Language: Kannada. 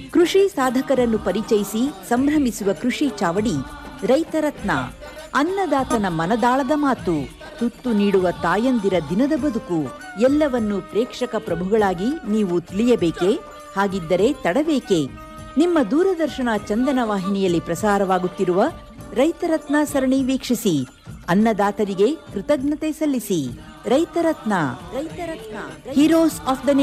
ಕೃಷಿ ಸಾಧಕರನ್ನು ಪರಿಚಯಿಸಿ ಸಂಭ್ರಮಿಸುವ ಕೃಷಿ ಚಾವಡಿ ರೈತರತ್ನ. ಅನ್ನದಾತನ ಮನದಾಳದ ಮಾತು, ತುತ್ತು ನೀಡುವ ತಾಯಂದಿರ ದಿನದ ಬದುಕು ಎಲ್ಲವನ್ನೂ ಪ್ರೇಕ್ಷಕ ಪ್ರಭುಗಳಾಗಿ ನೀವು ತಿಳಿಯಬೇಕೇ? ಹಾಗಿದ್ದರೆ ತಡಬೇಕೆ? ನಿಮ್ಮ ದೂರದರ್ಶನ ಚಂದನ ವಾಹಿನಿಯಲ್ಲಿ ಪ್ರಸಾರವಾಗುತ್ತಿರುವ ರೈತರತ್ನ ಸರಣಿ ವೀಕ್ಷಿಸಿ. ಅನ್ನದಾತರಿಗೆ ಕೃತಜ್ಞತೆ ಸಲ್ಲಿಸಿ. ರೈತರತ್ನ, ಹೀರೋಸ್ ಆಫ್ ದ